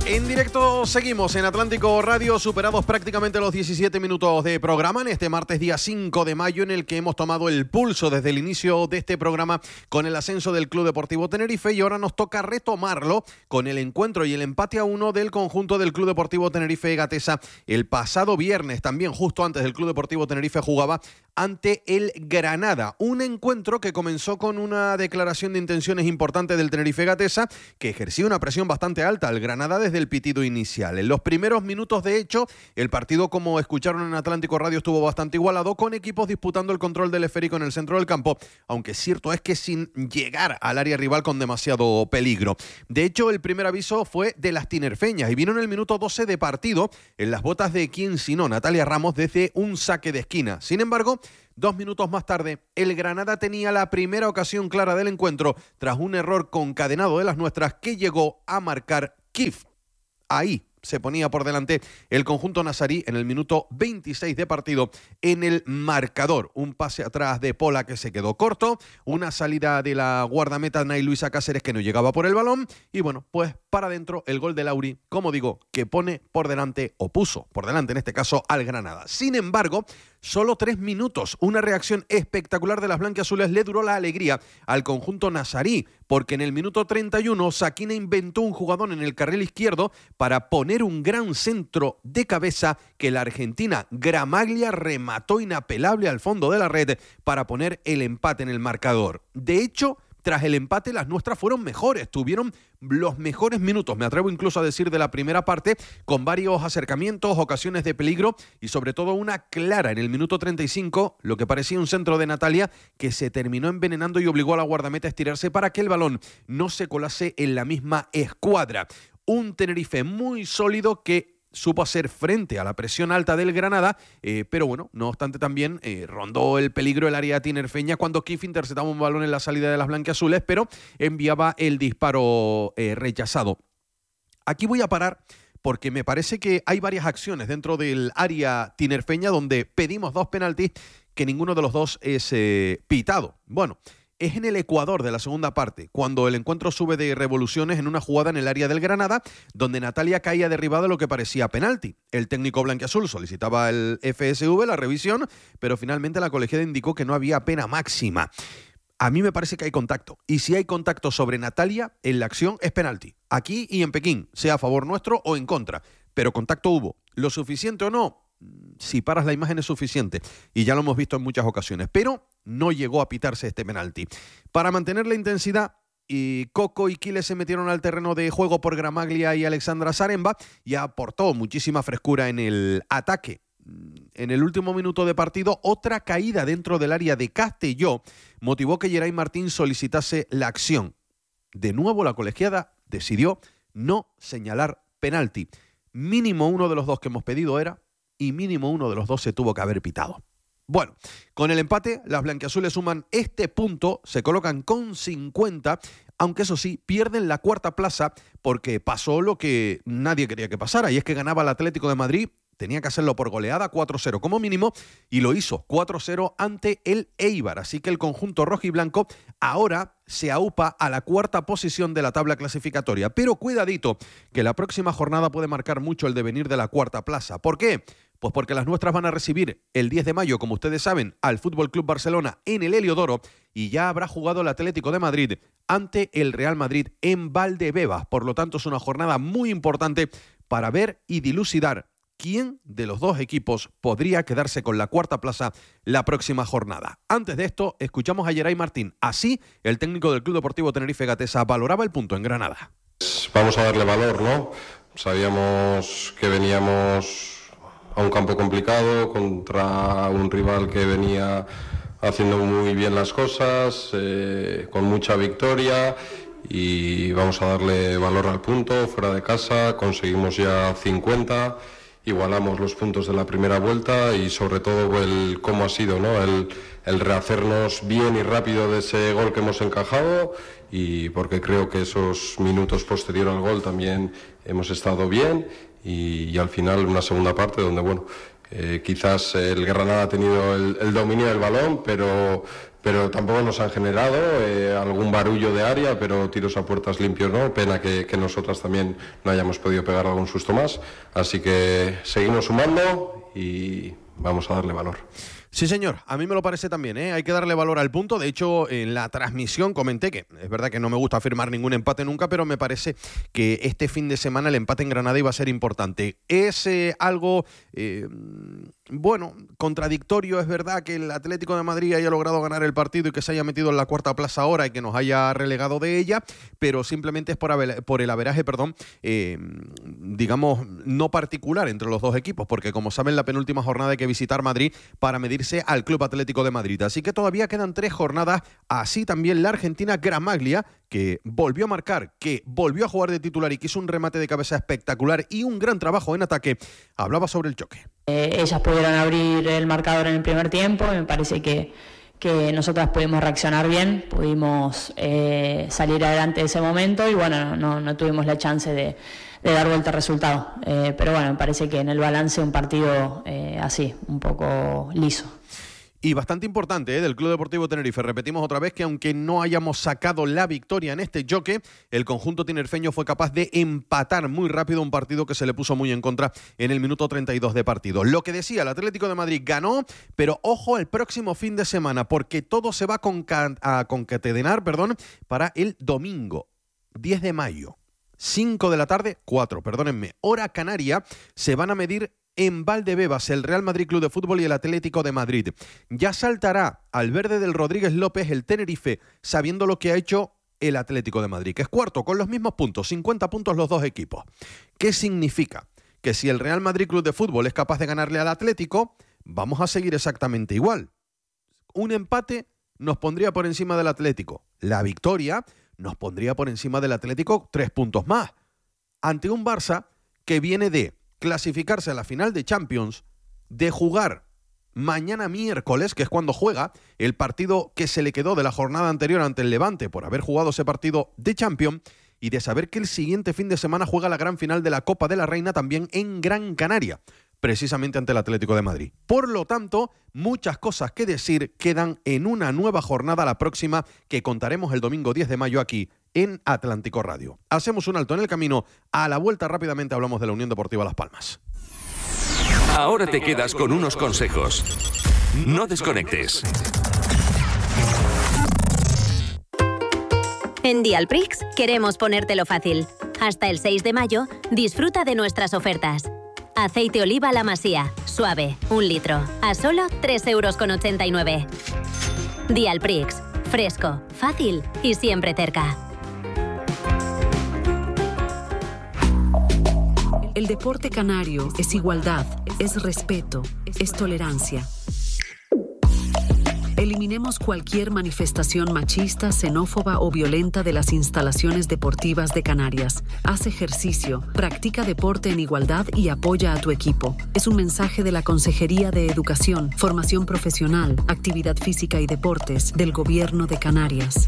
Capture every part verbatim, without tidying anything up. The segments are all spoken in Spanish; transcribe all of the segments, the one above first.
En directo seguimos en Atlántico Radio, superados prácticamente los diecisiete minutos de programa en este martes día cinco de mayo, en el que hemos tomado el pulso desde el inicio de este programa con el ascenso del Club Deportivo Tenerife, y ahora nos toca retomarlo con el encuentro y el empate a uno del conjunto del Club Deportivo Tenerife Gatesa el pasado viernes. También justo antes del Club Deportivo Tenerife jugaba ante el Granada, un encuentro que comenzó con una declaración de intenciones importante del Tenerife Gatesa, que ejercía una presión bastante alta al Granada desde el pitido inicial. En los primeros minutos, de hecho, el partido, como escucharon en Atlántico Radio, estuvo bastante igualado, con equipos disputando el control del esférico en el centro del campo, aunque cierto es que sin llegar al área rival con demasiado peligro. De hecho, el primer aviso fue de las tinerfeñas y vino en el minuto doce de partido, en las botas de quién sino Natalia Ramos, desde un saque de esquina. Sin embargo, dos minutos más tarde, el Granada tenía la primera ocasión clara del encuentro tras un error concadenado de las nuestras que llegó a marcar Kif. Ahí se ponía por delante el conjunto nazarí en el minuto veintiséis de partido en el marcador. Un pase atrás de Pola que se quedó corto, una salida de la guardameta Nay Luisa Cáceres que no llegaba por el balón, y bueno, pues para adentro el gol de Lauri, como digo, que pone por delante, o puso por delante en este caso, al Granada. Sin embargo, solo tres minutos, una reacción espectacular de las blanquiazules le duró la alegría al conjunto nazarí, porque en el minuto treinta y uno Sakina inventó un jugador en el carril izquierdo para poner un gran centro de cabeza que la argentina Gramaglia remató inapelable al fondo de la red para poner el empate en el marcador. De hecho, tras el empate, las nuestras fueron mejores, tuvieron los mejores minutos, me atrevo incluso a decir, de la primera parte, con varios acercamientos, ocasiones de peligro y sobre todo una clara en el minuto treinta y cinco, lo que parecía un centro de Natalia que se terminó envenenando y obligó a la guardameta a estirarse para que el balón no se colase en la misma escuadra. Un Tenerife muy sólido que supo hacer frente a la presión alta del Granada, eh, pero bueno, no obstante también eh, rondó el peligro el área tinerfeña cuando Kif interceptaba un balón en la salida de las blanquiazules, pero enviaba el disparo eh, rechazado. Aquí voy a parar porque me parece que hay varias acciones dentro del área tinerfeña donde pedimos dos penaltis que ninguno de los dos es eh, pitado. Bueno, es en el Ecuador de la segunda parte, cuando el encuentro sube de revoluciones en una jugada en el área del Granada, donde Natalia caía derribada lo que parecía penalti. El técnico blanquiazul solicitaba el F S V, la revisión, pero finalmente la colegiada indicó que no había pena máxima. A mí me parece que hay contacto, y si hay contacto sobre Natalia en la acción es penalti. Aquí y en Pekín, sea a favor nuestro o en contra, pero contacto hubo. ¿Lo suficiente o no? Si paras la imagen es suficiente, y ya lo hemos visto en muchas ocasiones, pero no llegó a pitarse este penalti. Para mantener la intensidad, y Coco y Quiles se metieron al terreno de juego por Gramaglia y Alexandra Zaremba, y aportó muchísima frescura en el ataque. En el último minuto de partido, otra caída dentro del área de Castelló motivó que Geray Martín solicitase la acción. De nuevo la colegiada decidió no señalar penalti. Mínimo uno de los dos que hemos pedido era, y mínimo uno de los dos se tuvo que haber pitado. Bueno, con el empate, las blanquiazules suman este punto, se colocan con cincuenta, aunque eso sí, pierden la cuarta plaza porque pasó lo que nadie quería que pasara, y es que ganaba el Atlético de Madrid, tenía que hacerlo por goleada cuatro cero como mínimo, y lo hizo cuatro cero ante el Eibar, así que el conjunto rojiblanco ahora se aupa a la cuarta posición de la tabla clasificatoria. Pero cuidadito, que la próxima jornada puede marcar mucho el devenir de la cuarta plaza. ¿Por qué? Pues porque las nuestras van a recibir el diez de mayo, como ustedes saben, al F C Barcelona en el Heliodoro, y ya habrá jugado el Atlético de Madrid ante el Real Madrid en Valdebebas. Por lo tanto, es una jornada muy importante para ver y dilucidar quién de los dos equipos podría quedarse con la cuarta plaza la próxima jornada. Antes de esto, escuchamos a Geray Martín. Así, el técnico del Club Deportivo Tenerife Gatesa valoraba el punto en Granada. Vamos a darle valor, ¿no? Sabíamos que veníamos a un campo complicado contra un rival que venía haciendo muy bien las cosas, eh, con mucha victoria, y vamos a darle valor al punto. Fuera de casa conseguimos ya cincuenta, igualamos los puntos de la primera vuelta, y sobre todo el cómo ha sido, ¿no? el, el rehacernos bien y rápido de ese gol que hemos encajado, y porque creo que esos minutos posterior al gol también hemos estado bien, y, y al final una segunda parte donde bueno Eh, quizás el Granada ha tenido el, el dominio del balón, pero, pero tampoco nos han generado eh, algún barullo de área, pero tiros a puertas limpios no. Pena que, que nosotras también no hayamos podido pegar algún susto más. Así que seguimos sumando y vamos a darle valor. Sí, señor, a mí me lo parece también, ¿eh? Hay que darle valor al punto. De hecho, en la transmisión comenté que es verdad que no me gusta afirmar ningún empate nunca, pero me parece que este fin de semana el empate en Granada iba a ser importante. Es eh, algo, eh, bueno, contradictorio. Es verdad que el Atlético de Madrid haya logrado ganar el partido y que se haya metido en la cuarta plaza ahora y que nos haya relegado de ella, pero simplemente es por, aver, por el averaje, perdón, eh, digamos, no particular entre los dos equipos, porque como saben, la penúltima jornada hay que visitar Madrid para medir al Club Atlético de Madrid. Así que todavía quedan tres jornadas. Así también la argentina Gramaglia, que volvió a marcar, que volvió a jugar de titular y que hizo un remate de cabeza espectacular y un gran trabajo en ataque, hablaba sobre el choque. Eh, ellas pudieron abrir el marcador en el primer tiempo y me parece que, que nosotras pudimos reaccionar bien, pudimos eh, salir adelante de ese momento y bueno, no, no tuvimos la chance de de dar vuelta al resultado, eh, pero bueno, me parece que en el balance un partido eh, así, un poco liso. Y bastante importante, ¿eh? Del Club Deportivo Tenerife. Repetimos otra vez que aunque no hayamos sacado la victoria en este choque, el conjunto tinerfeño fue capaz de empatar muy rápido un partido que se le puso muy en contra en el minuto treinta y dos de partido. Lo que decía, el Atlético de Madrid ganó, pero ojo el próximo fin de semana, porque todo se va a, conca- a concatenar, perdón, para el domingo, diez de mayo. cinco de la tarde, cuatro, perdónenme, hora canaria, se van a medir en Valdebebas el Real Madrid Club de Fútbol y el Atlético de Madrid. Ya saltará al verde del Rodríguez López el Tenerife, sabiendo lo que ha hecho el Atlético de Madrid, que es cuarto, con los mismos puntos, cincuenta puntos los dos equipos. ¿Qué significa? Que si el Real Madrid Club de Fútbol es capaz de ganarle al Atlético, vamos a seguir exactamente igual. Un empate nos pondría por encima del Atlético. La victoria nos pondría por encima del Atlético tres puntos más, ante un Barça que viene de clasificarse a la final de Champions, de jugar mañana miércoles, que es cuando juega, el partido que se le quedó de la jornada anterior ante el Levante por haber jugado ese partido de Champions, y de saber que el siguiente fin de semana juega la gran final de la Copa de la Reina también en Gran Canaria, precisamente ante el Atlético de Madrid. Por lo tanto, muchas cosas que decir quedan en una nueva jornada, la próxima, que contaremos el domingo diez de mayo aquí en Atlántico Radio. Hacemos un alto en el camino. A la vuelta rápidamente hablamos de la Unión Deportiva Las Palmas. Ahora te quedas con unos consejos. No desconectes. En Dialprix queremos ponértelo fácil. Hasta el seis de mayo, disfruta de nuestras ofertas. Aceite oliva La Masía, suave, un litro, a solo tres euros con ochenta y nueve. Dialprix, fresco, fácil y siempre cerca. El deporte canario es igualdad, es respeto, es tolerancia. Eliminemos cualquier manifestación machista, xenófoba o violenta de las instalaciones deportivas de Canarias. Haz ejercicio, practica deporte en igualdad y apoya a tu equipo. Es un mensaje de la Consejería de Educación, Formación Profesional, Actividad Física y Deportes del Gobierno de Canarias.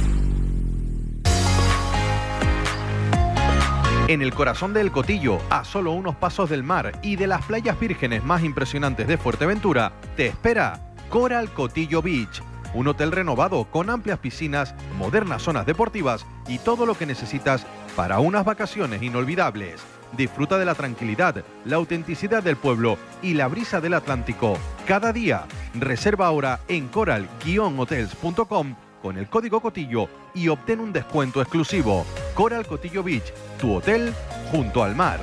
En el corazón del Cotillo, a solo unos pasos del mar y de las playas vírgenes más impresionantes de Fuerteventura, te espera Coral Cotillo Beach, un hotel renovado con amplias piscinas, modernas zonas deportivas y todo lo que necesitas para unas vacaciones inolvidables. Disfruta de la tranquilidad, la autenticidad del pueblo y la brisa del Atlántico cada día. Reserva ahora en coral guion hotels punto com con el código Cotillo y obtén un descuento exclusivo. Coral Cotillo Beach, tu hotel junto al mar.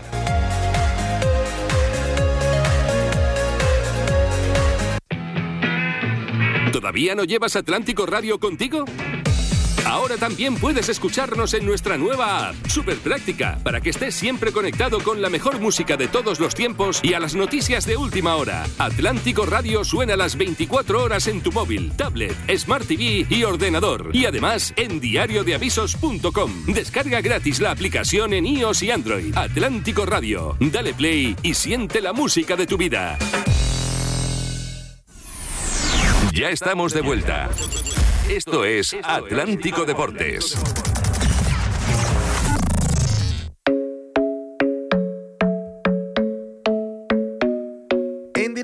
¿Todavía no llevas Atlántico Radio contigo? Ahora también puedes escucharnos en nuestra nueva app, súper práctica, para que estés siempre conectado con la mejor música de todos los tiempos y a las noticias de última hora. Atlántico Radio suena las veinticuatro horas en tu móvil, tablet, Smart T V y ordenador. Y además en diario de avisos punto com. Descarga gratis la aplicación en iOS y Android. Atlántico Radio. Dale play y siente la música de tu vida. Ya estamos de vuelta. Esto es Atlántico Deportes. En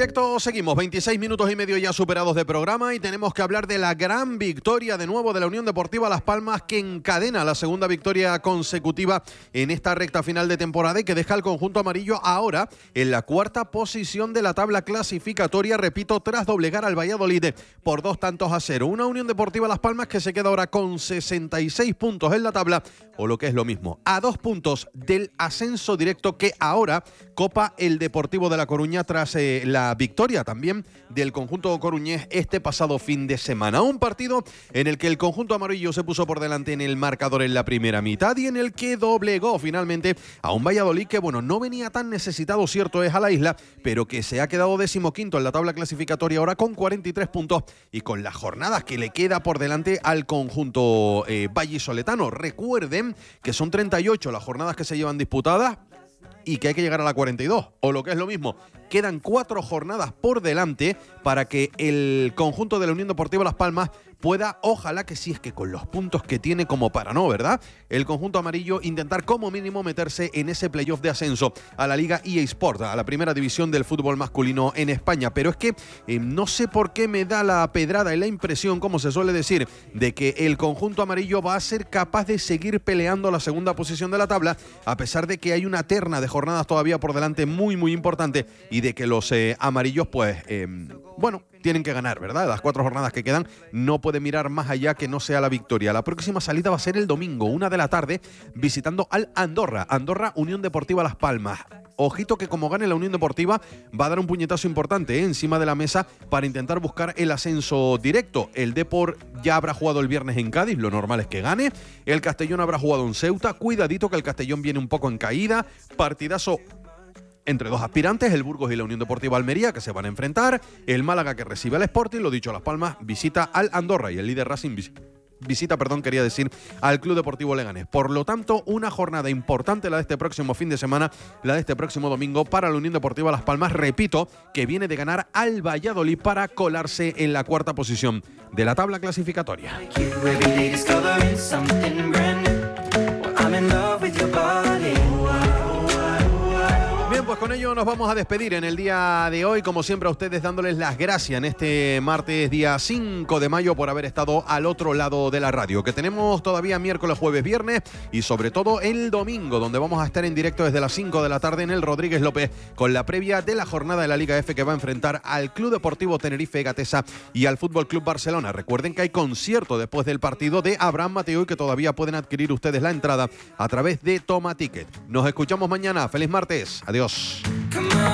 directo seguimos, veintiséis minutos y medio ya superados de programa y tenemos que hablar de la gran victoria de nuevo de la Unión Deportiva Las Palmas, que encadena la segunda victoria consecutiva en esta recta final de temporada y que deja al conjunto amarillo ahora en la cuarta posición de la tabla clasificatoria, repito, tras doblegar al Valladolid por dos tantos a cero. Una Unión Deportiva Las Palmas que se queda ahora con sesenta y seis puntos en la tabla, o lo que es lo mismo, a dos puntos del ascenso directo que ahora copa el Deportivo de La Coruña tras eh, la victoria también del conjunto coruñés este pasado fin de semana. Un partido en el que el conjunto amarillo se puso por delante en el marcador en la primera mitad y en el que doblegó finalmente a un Valladolid que, bueno, no venía tan necesitado, cierto es, a la isla, pero que se ha quedado decimoquinto en la tabla clasificatoria ahora con cuarenta y tres puntos y con las jornadas que le queda por delante al conjunto eh, vallisoletano. Recuerden que son treinta y ocho las jornadas que se llevan disputadas y que hay que llegar a la cuarenta y dos, o lo que es lo mismo, quedan cuatro jornadas por delante para que el conjunto de la Unión Deportiva Las Palmas pueda, ojalá que sí, es que con los puntos que tiene como para no, ¿verdad? El conjunto amarillo intentar como mínimo meterse en ese playoff de ascenso a la Liga E A Sport, a la primera división del fútbol masculino en España. Pero es que eh, no sé por qué me da la pedrada y la impresión, como se suele decir, de que el conjunto amarillo va a ser capaz de seguir peleando la segunda posición de la tabla, a pesar de que hay una terna de jornadas todavía por delante muy, muy importante y de que los eh, amarillos, pues, eh, bueno, tienen que ganar, ¿verdad? Las cuatro jornadas que quedan no puede mirar más allá que no sea la victoria. La próxima salida va a ser el domingo, una de la tarde, visitando al Andorra. Andorra, Unión Deportiva Las Palmas. Ojito que como gane la Unión Deportiva va a dar un puñetazo importante ¿eh? encima de la mesa para intentar buscar el ascenso directo. El Depor ya habrá jugado el viernes en Cádiz, lo normal es que gane. El Castellón habrá jugado en Ceuta. Cuidadito que el Castellón viene un poco en caída. Partidazo entre dos aspirantes, el Burgos y la Unión Deportiva Almería, que se van a enfrentar. El Málaga, que recibe al Sporting, lo dicho, Las Palmas visita al Andorra y el líder Racing visita. Visita, perdón, quería decir, al Club Deportivo Leganés. Por lo tanto, una jornada importante la de este próximo fin de semana, la de este próximo domingo para la Unión Deportiva Las Palmas. Repito, que viene de ganar al Valladolid para colarse en la cuarta posición de la tabla clasificatoria. Bien, pues con ello nos vamos a despedir en el día de hoy, como siempre a ustedes dándoles las gracias en este martes día cinco de mayo por haber estado al otro lado de la radio, que tenemos todavía miércoles, jueves, viernes y sobre todo el domingo, donde vamos a estar en directo desde las cinco de la tarde en el Rodríguez López con la previa de la jornada de la Liga F que va a enfrentar al Club Deportivo Tenerife Gatesa y al Fútbol Club Barcelona. Recuerden que hay concierto después del partido de Abraham Mateo y que todavía pueden adquirir ustedes la entrada a través de Toma Ticket. Nos escuchamos mañana. Feliz martes. Adiós.